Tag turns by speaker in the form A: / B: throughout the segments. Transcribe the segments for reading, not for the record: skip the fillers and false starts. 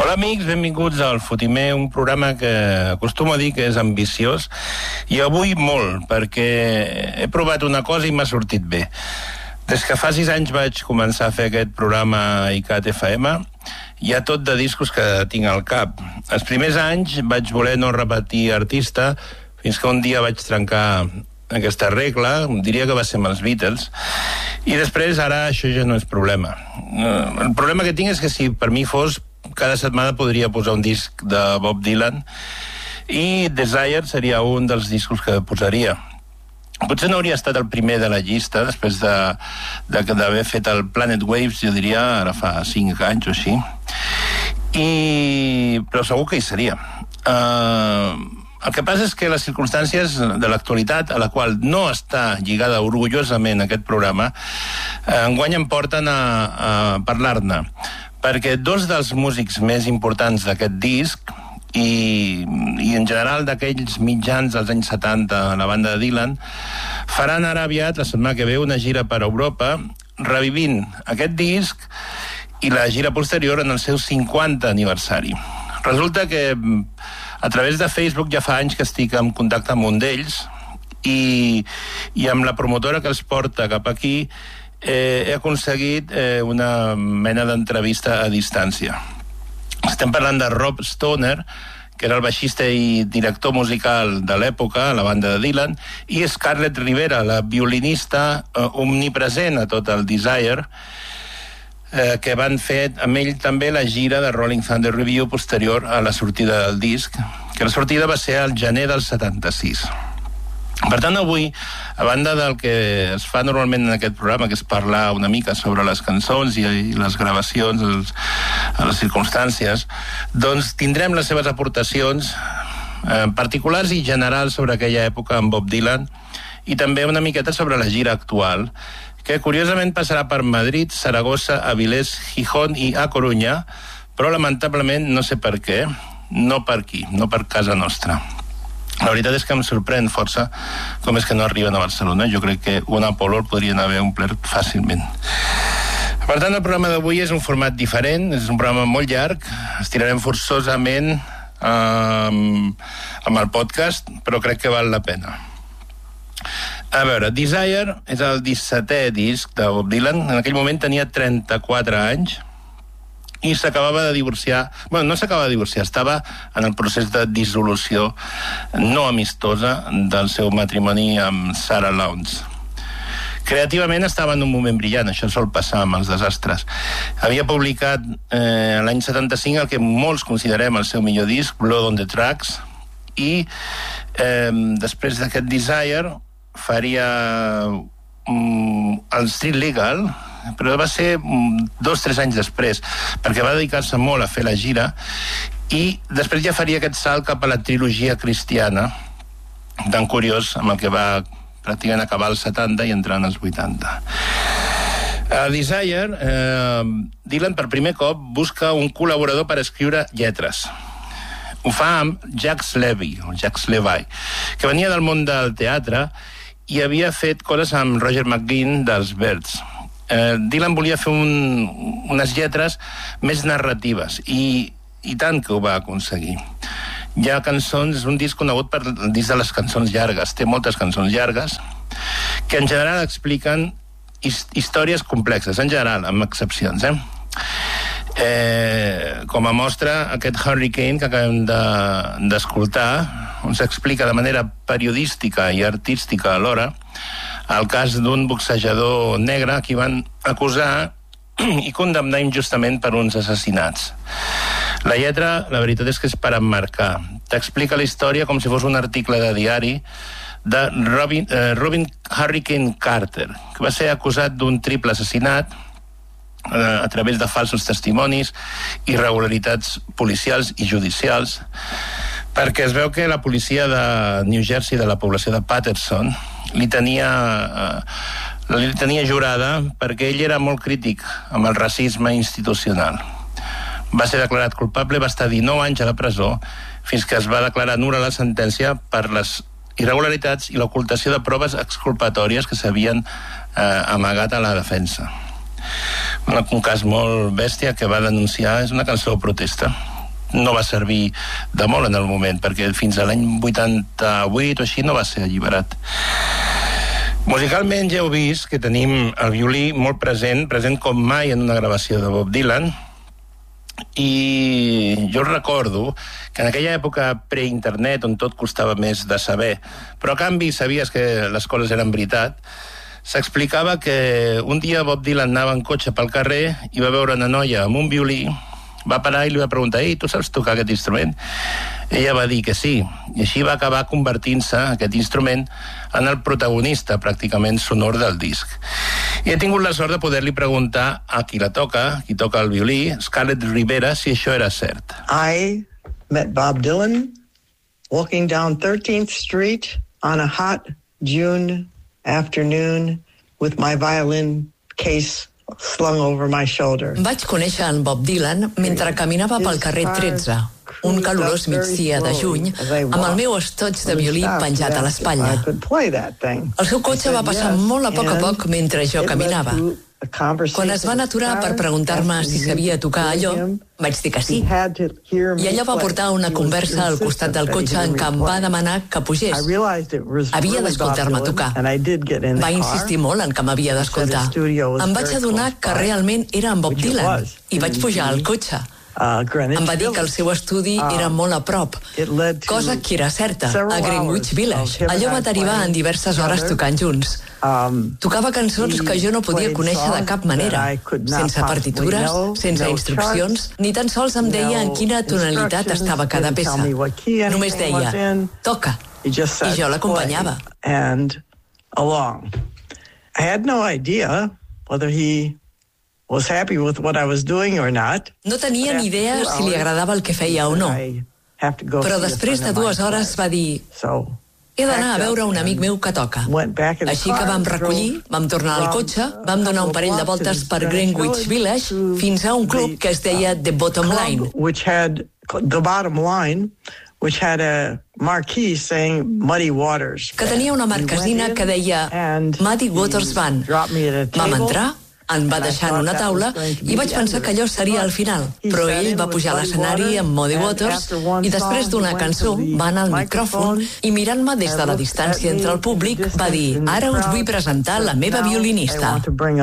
A: Hola amics, benvinguts al Fotimer, un programa que acostumo a dir que és ambiciós i avui molt, perquè he provat una cosa i m'ha sortit bé. Des que fa 6 anys vaig començar a fer aquest programa a ICAT FM, hi ha tot de discos que tinc al cap. Els primers anys vaig voler no repetir artista, fins que un dia vaig trencar aquesta regla, diria que va ser amb els Beatles, i després ara això ja no és problema. El problema que tinc és que si per mi fos, cada setmana podria posar un disc de Bob Dylan i Desire seria un dels discos que posaria. Potser no hauria estat el primer de la llista després d'haver fet el Planet Waves, jo diria, ara fa 5 anys o així, però segur que hi seria. El que passa és que les circumstàncies de l'actualitat, a la qual no està lligada orgullosament aquest programa, enguany em porten a parlar-ne, perquè dos dels músics més importants d'aquest disc i en general d'aquells mitjans dels anys 70 a la banda de Dylan faran ara aviat, la setmana que ve, una gira per Europa revivint aquest disc i la gira posterior en el seu 50 aniversari. Resulta que a través de Facebook ja fa anys que estic en contacte amb un d'ells i amb la promotora que els porta cap aquí he aconseguit una mena d'entrevista a distància. Estem parlant de Rob Stoner, que era el baixista i director musical de l'època a la banda de Dylan, i Scarlett Rivera, la violinista omnipresent a tot el Desire, que van fer amb ell també la gira de Rolling Thunder Revue posterior a la sortida del disc, que la sortida va ser al gener del 76. Per tant, avui, a banda del que es fa normalment en aquest programa, que és parlar una mica sobre les cançons i les gravacions, les circumstàncies, doncs tindrem les seves aportacions particulars i generals sobre aquella època amb Bob Dylan i també una miqueta sobre la gira actual, que curiosament passarà per Madrid, Saragossa, Avilés, Gijón i A Corunya, però lamentablement, no sé per què, no per aquí, no per casa nostra. La veritat és que em sorprèn força com és que no arriben a Barcelona. Jo crec que un Apolo el podrien haver omplert fàcilment. Per tant, el programa d'avui és un format diferent, és un programa molt llarg, estirarem forçosament amb el podcast, però crec que val la pena. A veure, Desire és el 17è disc de Bob Dylan, en aquell moment tenia 34 anys, i s'acabava de divorciar, bueno, no s'acaba de divorciar, estava en el procés de dissolució no amistosa del seu matrimoni amb Sarah Lowndes. Creativament estava en un moment brillant, això sol passar amb els desastres. Havia publicat l'any 75 el que molts considerem el seu millor disc, Blood on the Tracks, i després d'aquest Desire faria el Street Legal, però va ser 2-3 anys després, perquè va dedicar-se molt a fer la gira i després ja faria aquest salt cap a la trilogia cristiana, tan curiós, amb el que va pràcticament acabar als 70 i entrar als 80. A Desire, Dylan per primer cop busca un col·laborador per escriure lletres. Ho fa amb Jacques Levy, que venia del món del teatre i havia fet coses amb Roger McGuinn dels Byrds. Dylan volia fer unes lletres més narratives i tant que ho va aconseguir. Hi ha cançons, és un disc conegut per el disc de les cançons llargues, té moltes cançons llargues que en general expliquen històries complexes, en general, amb excepcions, com a mostra aquest Hurricane que acabem d'escoltar, on s'explica de manera periodística i artística alhora el cas d'un boxejador negre a qui van acusar i condemnar injustament per uns assassinats. La lletra, la veritat és que és per emmarcar. T'explica la història com si fos un article de diari de Robin Hurricane Carter, que va ser acusat d'un triple assassinat a través de falsos testimonis, irregularitats policials i judicials, perquè es veu que la policia de New Jersey, de la població de Patterson, li tenia jurada perquè ell era molt crític amb el racisme institucional. Va ser declarat culpable, va estar 19 anys a la presó fins que es va declarar nul·la la sentència per les irregularitats i l'ocultació de proves exculpatòries que s'havien amagat a la defensa. Un cas molt bèstia que va denunciar, és una cançó de protesta no va servir de molt en el moment, perquè fins a l'any 88 o així no va ser alliberat. Musicalment ja heu vist que tenim el violí molt present com mai en una gravació de Bob Dylan, i jo recordo que en aquella època pre-internet, on tot costava més de saber, però a canvi sabies que les coses eren veritat, s'explicava que un dia Bob Dylan anava en cotxe pel carrer i va veure una noia amb un violí, va parar i li va preguntar: «Ei, tu saps tocar aquest instrument?» Ella va dir que sí, i així va acabar convertint-se aquest instrument en el protagonista pràcticament sonor del disc. I he tingut la sort de poder-li preguntar a qui la toca, qui toca el violí, Scarlett Rivera, si això era cert.
B: I met Bob Dylan walking down 13th Street on a hot June afternoon with my violin case slung over my shoulder.
C: Vaig conèixer en Bob Dylan mentre caminava pel carrer 13, un calorós migdia de juny, amb el meu estoig de violí penjat a l'espatlla. El seu cotxe va passar molt a poc mentre jo caminava. Quan es van aturar per preguntar-me si sabia tocar allò, vaig dir que sí. I allò va portar una conversa al costat del cotxe en què em va demanar que pugés. Havia d'escoltar-me tocar. Va insistir molt en que m'havia d'escoltar. Em vaig adonar que realment era en Bob Dylan i vaig pujar al cotxe. Em va dir que el seu estudi era molt a prop, cosa que era certa, a Greenwich Village. Allò va derivar en diverses hores tocant junts. Tocava cançons que jo no podia conèixer de cap manera, sense partitures, sense instruccions, ni tan sols em deia en quina tonalitat estava cada peça. Només deia, toca, i jo l'acompanyava.
B: I had no idea whether he was happy with what I was doing or not.
C: No tenia ni idea si li agradava el que feia o no. Però després de 2 hores va dir: he d'anar a veure un amic meu que toca. Així que vam recollir, vam tornar al cotxe, vam donar un parell de voltes per Greenwich Village fins a un club que es deia The Bottom Line.
B: The Bottom Line, which had a marquee saying Muddy Waters.
C: Que tenia una marquesina que deia Muddy Waters Band. Vam entrar, em va deixar en una taula i vaig pensar que allò seria el final, però ell va pujar a l'escenari amb Muddy Waters i després d'una cançó va anar al micròfon i mirant-me des de la distància entre el públic va dir: ara us vull presentar la meva violinista.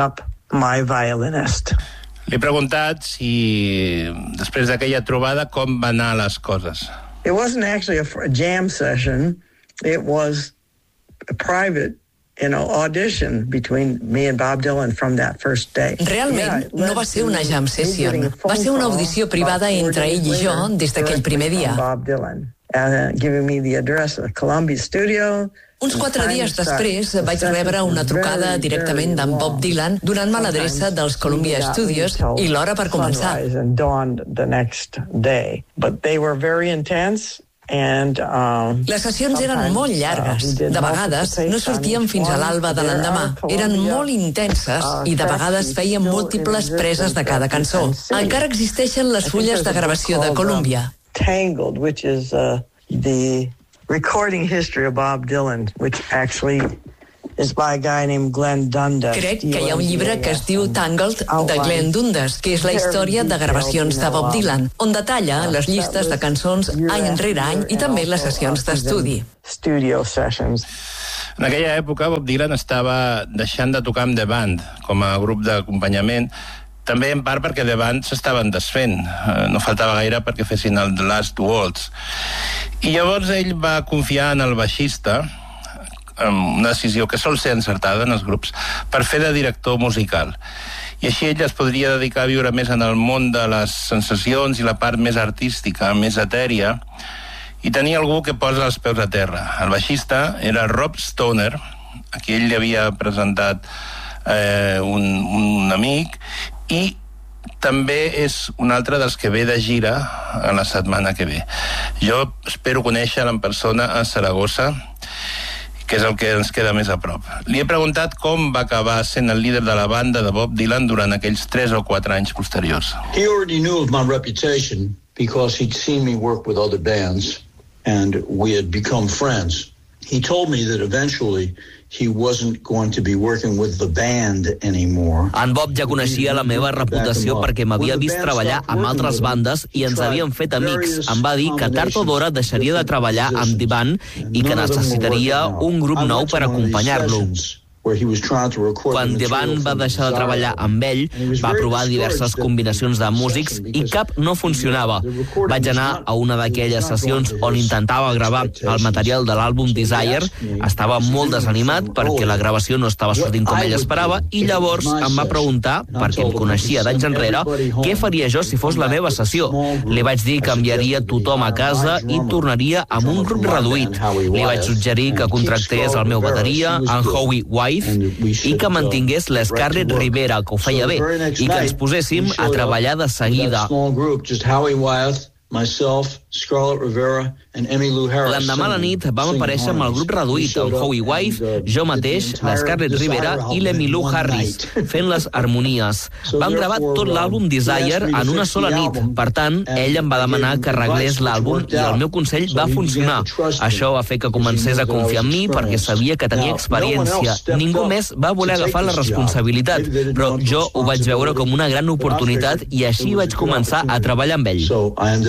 A: Li he preguntat si després d'aquella trobada com van anar les coses.
B: It wasn't actually a jam session, it was a private audition between me and Bob Dylan from that first day.
C: Realment, no va ser una jam session. Va ser una audició privada entre ell i jo des d'aquell primer dia.
B: Bob Dylan, giving me the address of the Columbia Studio.
C: Uns 4 dies després vaig rebre una trucada directament d'en Bob Dylan donant-me l'adreça dels Columbia Studios i l'hora per començar.
B: But they were very intense.
C: Les sessions eren molt llargues. De vegades no sortíem fins a l'alba de l'endemà. Eren molt intenses i de vegades fèiem múltiples preses de cada cançó. Encara existeixen les fulles de gravació de Columbia.
B: Tangled, which is the recording history of Bob Dylan, which actually is by a guy named Glenn Dundas.
C: Crec que hi ha un llibre que es diu Tangled, de Glenn Dundas, que és la història de gravacions de Bob Dylan, on detalla les llistes de cançons any rere any i també les sessions d'estudi.
A: En aquella època Bob Dylan estava deixant de tocar amb The Band com a grup d'acompanyament, també en part perquè The Band s'estaven desfent, no faltava gaire perquè fessin el The Last Waltz. I llavors ell va confiar en el baixista, una decisió que sol ser encertada en els grups, per fer de director musical. I així ell es podria dedicar a viure més en el món de les sensacions i la part més artística, més etèria, i tenir algú que posa els peus a terra. El baixista era Rob Stoner, a qui ell li havia presentat un amic, i també és un altre dels que ve de gira a la setmana que ve. Jo espero conèixer en persona a Saragossa, que és el que ens queda més a prop. Li he preguntat com va acabar sent el líder de la banda de Bob Dylan durant aquells 3 o 4 anys posteriors.
D: He already knew of my reputation because he'd seen me work with other bands and we had become friends. He told me that eventually he wasn't going to be working with the band anymore.
E: En Bob ja coneixia la meva reputació perquè m'havia vist treballar amb altres bandes i ens havíem fet amics. Em va dir que tard o d'hora deixaria de treballar amb The Band i que necessitaria un grup nou per acompanyar-lo. Quan The Band va deixar de treballar amb ell, va provar diverses combinacions de músics i cap no funcionava. Vaig anar a una d'aquelles sessions on intentava gravar el material de l'àlbum Desire, estava molt desanimat perquè la gravació no estava sortint com ell esperava i llavors em va preguntar, perquè em coneixia d'anys enrere, què faria jo si fos la meva sessió. Li vaig dir que enviaria tothom a casa i tornaria amb un grup reduït. Li vaig suggerir que contractés el meu bateria, en Howie White, i que mantingués la Scarlett Rivera, que ho feia bé, i que ens poséssim a treballar de seguida. L'endemà a la nit vam aparèixer amb el grup reduït, el Howie Wife, jo mateix, la Scarlett Rivera i l'Emmylou Harris, fent les harmonies. Vam gravar tot l'àlbum Desire en una sola nit. Per tant, ell em va demanar que arreglés l'àlbum i el meu consell va funcionar. Això va fer que comencés a confiar en mi perquè sabia que tenia experiència. Ningú més va voler agafar la responsabilitat, però jo ho vaig veure com una gran oportunitat i així vaig començar a treballar amb ell.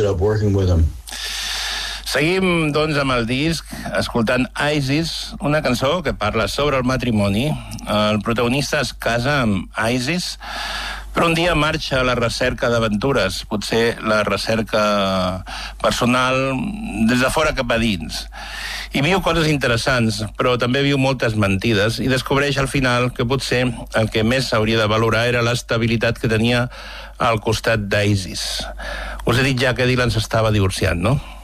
A: Seguim, doncs, amb el disc, escoltant Isis, una cançó que parla sobre el matrimoni. El protagonista es casa amb Isis, però un dia marxa a la recerca d'aventures, potser la recerca personal des de fora cap a dins. I viu coses interessants, però també viu moltes mentides i descobreix al final que potser el que més s'hauria de valorar era l'estabilitat que tenia al costat d'Isis. Us he dit ja que Dylan s'estava divorciant, no?